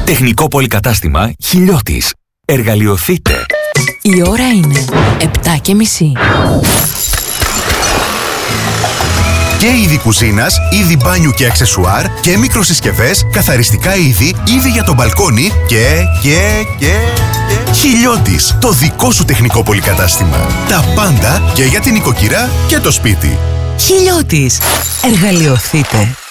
Τεχνικό πολυκατάστημα Χιλιώτης. Εργαλειοθείτε. Η ώρα είναι 7:30. Και είδη κουζίνας, είδη μπάνιου και αξεσουάρ και μικροσυσκευές, καθαριστικά είδη για το μπαλκόνι και... Χιλιώτης, το δικό σου τεχνικό πολυκατάστημα. Τα πάντα και για την οικοκυρά και το σπίτι. Χιλιώτης. Εργαλειοθείτε.